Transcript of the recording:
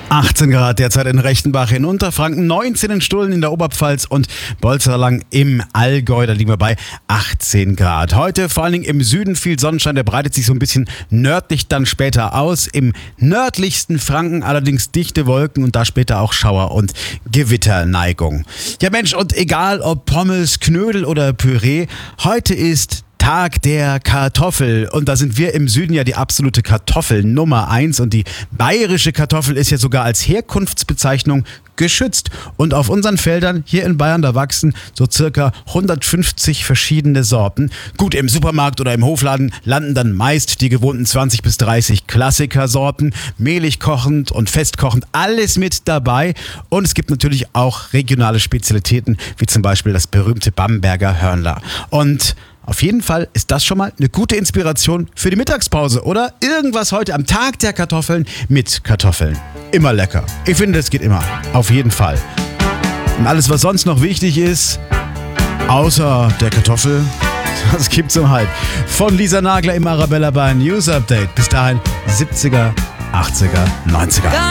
18 Grad derzeit in Rechtenbach in Unterfranken, 19 in Stullen in der Oberpfalz und Bolzerlang im Allgäu, da liegen wir bei 18 Grad. Heute vor allen Dingen im Süden viel Sonnenschein, der breitet sich so ein bisschen nördlich dann später aus. Im nördlichsten Franken allerdings dichte Wolken und da später auch Schauer- und Gewitterneigung. Ja Mensch, und egal ob Pommes, Knödel oder Püree, heute ist Tag der Kartoffel und da sind wir im Süden ja die absolute Kartoffel Nummer 1 und die bayerische Kartoffel ist ja sogar als Herkunftsbezeichnung geschützt und auf unseren Feldern hier in Bayern, da wachsen so circa 150 verschiedene Sorten. Gut, im Supermarkt oder im Hofladen landen dann meist die gewohnten 20 bis 30 Klassikersorten, mehlig kochend und festkochend, alles mit dabei und es gibt natürlich auch regionale Spezialitäten, wie zum Beispiel das berühmte Bamberger Hörnler. Und auf jeden Fall ist das schon mal eine gute Inspiration für die Mittagspause oder irgendwas heute am Tag der Kartoffeln mit Kartoffeln. Immer lecker. Ich finde, das geht immer. Auf jeden Fall. Und alles, was sonst noch wichtig ist, außer der Kartoffel, das gibt's um halb. Von Lisa Nagler im Arabella bei News Update. Bis dahin 70er, 80er, 90er.